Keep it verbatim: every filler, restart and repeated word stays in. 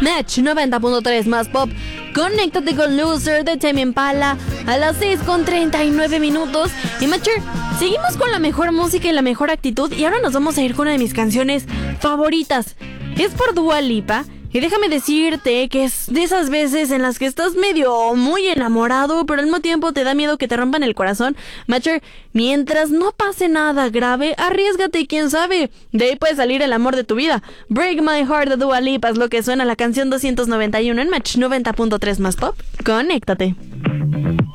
Match noventa punto tres más pop. Conéctate con Loser de Tame Impala a las seis con treinta y nueve minutos. Y Matcher, seguimos con la mejor música y la mejor actitud. Y ahora nos vamos a ir con una de mis canciones favoritas. Es por Dua Lipa. Y déjame decirte que es de esas veces en las que estás medio muy enamorado, pero al mismo tiempo te da miedo que te rompan el corazón. Matcher, mientras no pase nada grave, arriésgate y quién sabe, de ahí puede salir el amor de tu vida. Break My Heart de Dua Lipa es lo que suena la canción doscientos noventa y uno en Match noventa punto tres más pop. Conéctate.